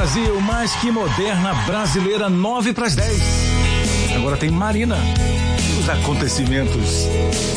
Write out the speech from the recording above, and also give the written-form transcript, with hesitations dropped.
Brasil, mais que moderna brasileira, 9 para as 10. Agora tem Marina. Os acontecimentos